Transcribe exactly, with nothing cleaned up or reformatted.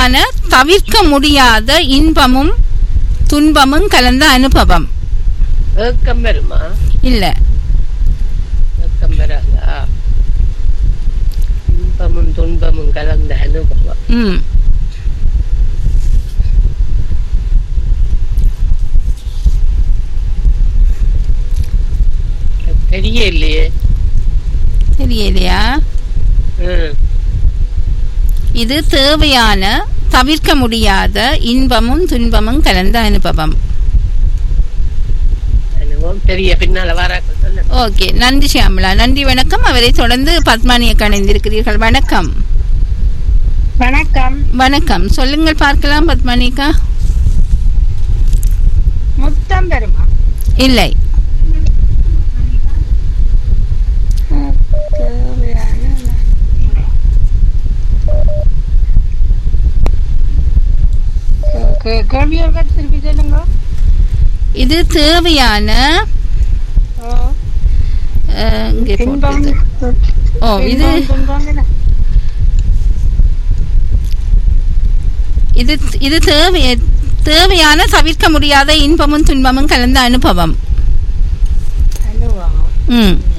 தேவையான தவிர்க்க முடியாத இன்பமும் துன்பமும் கலந்த அனுபவம். ஏக்கம் வருமா? இல்ல, ஏக்கம் வராதா? இன்பமும் துன்பமும் கலந்த அனுபவம். ம் தெரியலையே. தெரியலையா? இது தேவையான தவிர்க்க முடியாத இன்பமும் துன்பமும் கலந்த அனுபவம். தெரிய பின்னால வாராக்கள் சொல்ல. ஓகே, நன்றி ஷியாமலா, நன்றி, வணக்கம். அவரை தொடர்ந்து பத்மானியை கணைந்திருக்கிறீர்கள். வணக்கம். வணக்கம். வணக்கம், சொல்லுங்கள் பார்க்கலாம். பத்மானிகா. முத்தம் பெருமா? இல்லை. திருப்பி சொல்லுங்க. இது தேவையான ஓ இது இது இது தேவை தேவையான தவிர்க்க முடியாத இன்பமும் துன்பமும் கலந்த அனுபவம். ம்